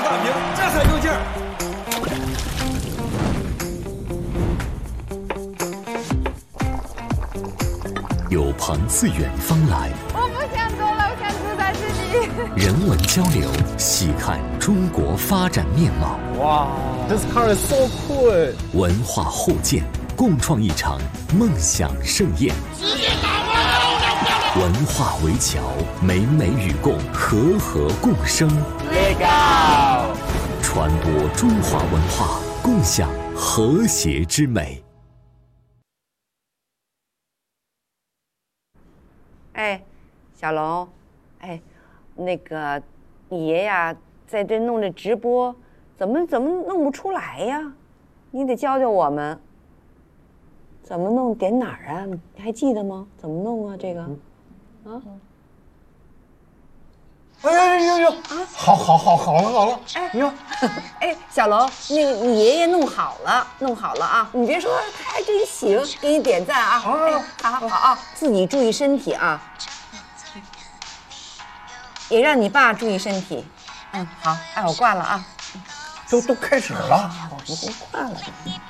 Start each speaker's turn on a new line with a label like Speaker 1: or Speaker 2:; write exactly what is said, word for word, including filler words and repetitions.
Speaker 1: 大瓶，这才够劲儿。
Speaker 2: 有朋自远方来，
Speaker 3: 我不想走了，我想住在这里。
Speaker 2: 人文交流，细看中国发展面貌。
Speaker 1: 哇 ，This car is so cool！
Speaker 2: 文化互鉴，共创一场梦想盛宴。文化围桥，美美与共，和和共生。
Speaker 1: Legal！
Speaker 2: 传播中华文化，共享和谐之美。
Speaker 4: 哎，小龙，哎，那个你爷呀，在这弄着直播，怎么怎么弄不出来呀？你得教教我们，怎么弄？点哪儿啊？你还记得吗？怎么弄啊？这个，啊？
Speaker 1: 哎哎呦呦！好好好，好了好了！
Speaker 4: 哎，
Speaker 1: 你看，
Speaker 4: 哎，小龙，那个你爷爷弄好了，弄好了啊！你别说，他还真行，给你点赞啊！哎，好好好啊，自己注意身体啊，也让你爸注意身体。嗯，好，哎，我挂了啊。
Speaker 1: 都都开始了，
Speaker 4: 我不挂了。